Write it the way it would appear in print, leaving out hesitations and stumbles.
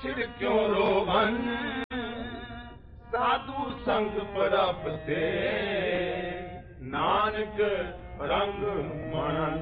छिड़ क्यों रोवन, साधु संग प्रभ ते, नानक रंग मन